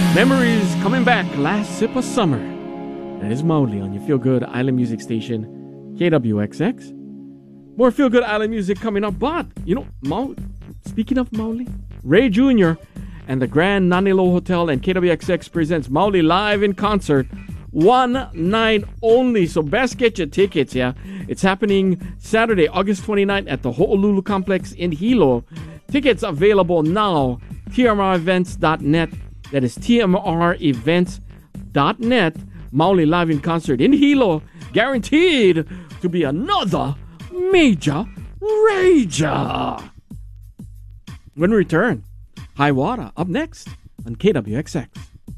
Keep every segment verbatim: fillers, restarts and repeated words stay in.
Memories coming back. Last sip of summer. That is Mowgli on your Feel Good Island Music Station, K W X X. More Feel Good Island music coming up. But, you know, Mo- speaking of Mowgli, Ray Junior and the Grand Nanilo Hotel and K W X X presents Mowgli live in concert. One night only. So best get your tickets, yeah. It's happening Saturday, August twenty-ninth at the Ho'olulu Complex in Hilo. Tickets available now. T M R events dot net. That is T M R events dot net. Mowgli live in concert in Hilo. Guaranteed to be another major rager. When we return, High Water up next on K W X X.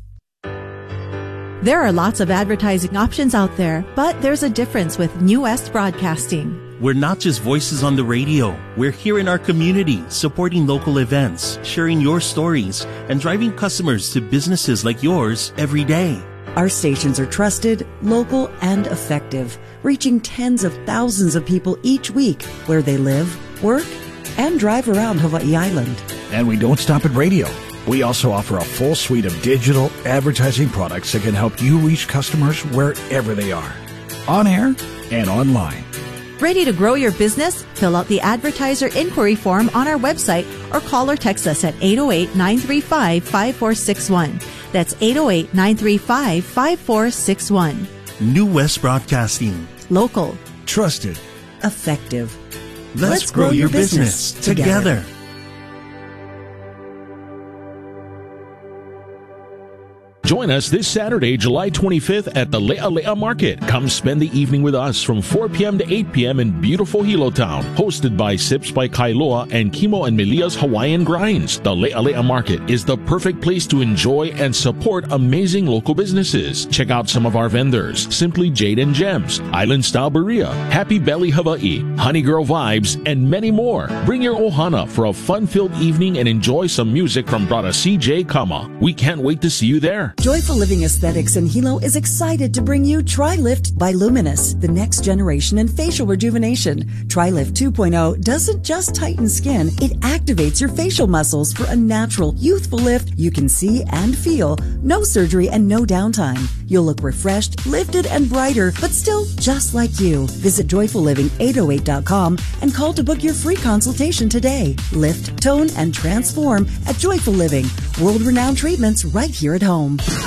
There are lots of advertising options out there, but there's a difference with New West Broadcasting. We're not just voices on the radio. We're here in our community, supporting local events, sharing your stories, and driving customers to businesses like yours every day. Our stations are trusted, local, and effective, reaching tens of thousands of people each week where they live, work, and drive around Hawaii Island. And we don't stop at radio. We also offer a full suite of digital advertising products that can help you reach customers wherever they are, on air and online. Ready to grow your business? Fill out the advertiser inquiry form on our website or call or text us at eight oh eight, nine three five, five four six one. That's eight oh eight, nine three five, five four six one. New West Broadcasting. Local. Trusted. Effective. Let's, Let's grow, grow your business, business together. together. Join us this Saturday, July twenty-fifth at the Le'ale'a Market. Come spend the evening with us from four p.m. to eight p.m. in beautiful Hilo Town. Hosted by Sips by Kailua and Kimo and Melia's Hawaiian Grinds. The Le'ale'a Market is the perfect place to enjoy and support amazing local businesses. Check out some of our vendors. Simply Jade and Gems, Island Style Berea, Happy Belly Hawaii, Honey Girl Vibes, and many more. Bring your ohana for a fun-filled evening and enjoy some music from Brother C J Kama. We can't wait to see you there. Joyful Living Aesthetics in Hilo is excited to bring you TriLift by Luminous, the next generation in facial rejuvenation. TriLift two point oh doesn't just tighten skin, it activates your facial muscles for a natural, youthful lift you can see and feel. No surgery and no downtime. You'll look refreshed, lifted, and brighter, but still just like you. Visit joyful living eight oh eight dot com and call to book your free consultation today. Lift, tone, and transform at Joyful Living. World-renowned treatments right here at home.